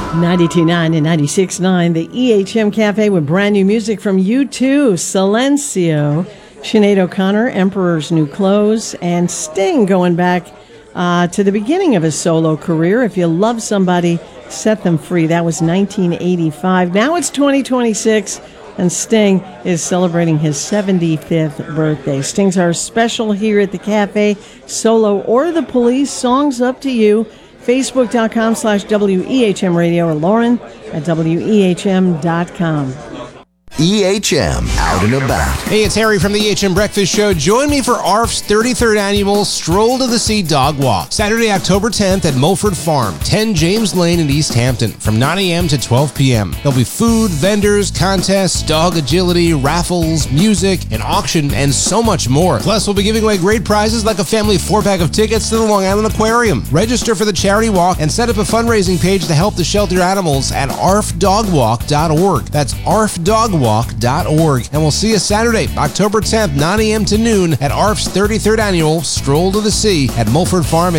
92.9 and 96.9, the EHM Cafe with brand new music from U2, Silencio, Sinead O'Connor, Emperor's New Clothes, and Sting going back to the beginning of his solo career. If you love somebody, set them free. That was 1985. Now it's 2026, and Sting is celebrating his 75th birthday. Sting's our special here at the cafe, solo or the Police. Songs up to you. Facebook.com/WEHM Radio or Lauren at WEHM.com. EHM Out and About. Hey, it's Harry from the EHM Breakfast Show. Join me for ARF's 33rd annual Stroll to the Sea Dog Walk, Saturday, October 10th at Mulford Farm, 10 James Lane in East Hampton, from 9 a.m. to 12 p.m. There'll be food, vendors, contests, dog agility, raffles, music, an auction, and so much more. Plus, we'll be giving away great prizes like a family 4-pack of tickets to the Long Island Aquarium. Register for the charity walk and set up a fundraising page to help the shelter animals at arfdogwalk.org. That's arfdogwalk.org. And we'll see you Saturday, October 10th, 9 a.m. to noon at ARF's 33rd annual Stroll to the Sea at Mulford Farm